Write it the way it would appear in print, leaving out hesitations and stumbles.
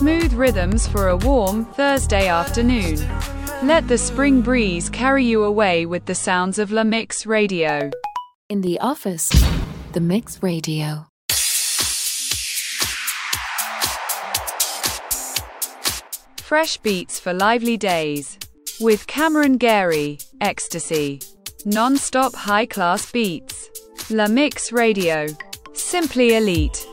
Smooth rhythms for a warm Thursday afternoon. Let the spring breeze carry you away with the sounds of La Mix Radio. In the office, The Mix Radio. Fresh beats for lively days. With Cameron Gary, Ecstasy. Non-stop high-class beats. La Mix Radio. Simply elite.